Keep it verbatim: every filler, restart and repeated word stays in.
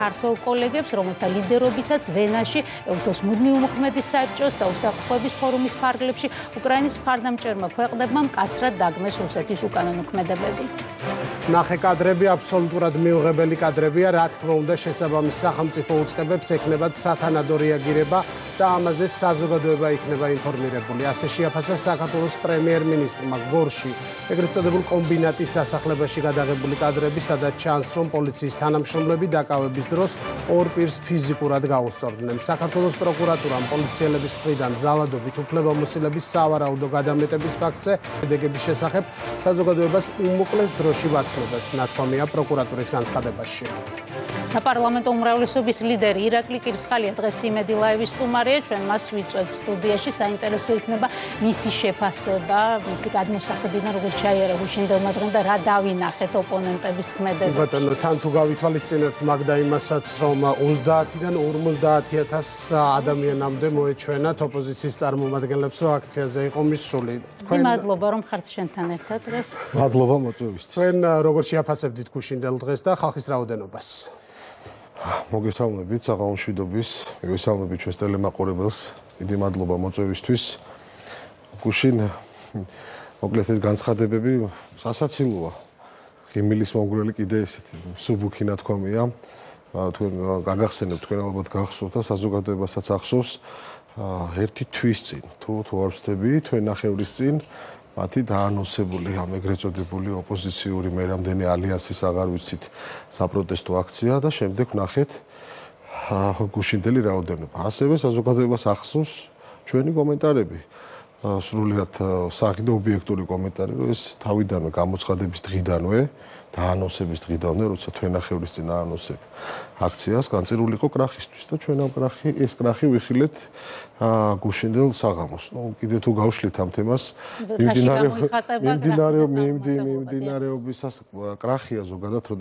ქართველ კოლეგებს, რომელთა ლიდერობითაც ვენაში ეუთოს მუდმივ მოქმედის საბჭოს და უსაფრთხოების ფორუმის ფარგლებში უკრაინის მხარდამჭერმა ქვეყნებმა მკაცრად დაგმეს რუსეთის უკანონო ქმედებები. ნახე კადრები აბსოლუტურად მიუღებელი კადრებია, რა თქმა უნდა, შესაბამის სახელმწიფო უწყებებს ექნებათ სათანადო რეაგირება და ამაზე საზოგადოება იქნება ინფორმირებული. ასე შეაფასა საქართველოს პრემიერ-მინისტრმა გორში, ეგრეთ წოდებულ კომბინატის დასახლებაში გადაღებული კადრები, სადაც ჩანს, რომ პოლიციის თანამშრომლები დაკავების დროს ორ პირს ფიზიკურად გაუსწორდნენ. საქართველოს პროკურატურამ პოლიციელების მხრიდან ძალადობით უფლებამოსილების სავარაუდო გადამეტების ფაქტზე შედეგების შესახებ საზოგადოებას უმოკლეს დროში ვაცნობთ, ნათქვამია პროკურატურის განცხადებაში. საპარლამენტო უმრავლესობის ლიდერი ირაკლი კირცხალია დღეს იმედი ლაივის სტუმარია, ჩვენ მას ვიწვევთ სტუდიაში, საინტერესო იქნება მისი შეფასება, მისი გადმოსახედიდან, როგორც ჩაიარა გუშინდელმა დღემ და რა დავინახეთ ოპონენტების ქმედება. ბატონო, თან თუ გავითვალისწინებთ მაგდა იმასაც, რომ ოცდაათიდან ორმოცდაათი ათასი ადამიანამდე მოეჩვენათ ოპოზიციის წარმომადგენლებს, რომ აქციაზე იყო მისული. მადლობა, რომ ხართ შენთან ერთად დღეს. მადლობა მოწვევისთვის. თქვენ როგორ შეაფასებდით გუშინდელ დღეს და ხალხის რაოდენობას? მოგესალმებით საღამომშვიდობის, მოგესალმებით ჩვენს ტელემაყურებელს. დიდი მადლობა მოწვევისთვის. გუშინ მოკლედ ეს განცხადებები სასაცილოა. ღიმილის მომგვრელი კიდე ესეთი სუბუქი ნათქვამია. თქვენ გაგახსენებთ, თქვენ ალბათ გახსოვთ და საზოგადოებასაც ახსოვს ერთი თვის წინ, თუ თუ არ ვცდები, თქვენ ნახევრის წინ მათი დაანონსებული ამ ეგრეთ წოდებული ოპოზიციური მე რამდენი ალიანსის აღარ ვიცით საპროტესტო აქცია და შემდეგ ვნახეთ გუშინდელი რაოდენობა. ასევე საზოგადოებას ახსოვს ჩვენი კომენტარები, სრულიად საღი და ობიექტური კომენტარი, რომ ეს თავიდანვე გამოცხადების დღიდანვე დაანონსების დღიდანვე, როცა თქვენ ნახევრის წინ აანონსებ აქციას, განწირული იყო კრახისთვის და ჩვენ ამ კრახი ეს კრახი ვიხილეთ გუშინდელ საღამოს. ნუ კიდე თუ გავშლით ამ თემას, მიმდინარეობისას კრახია ზოგადად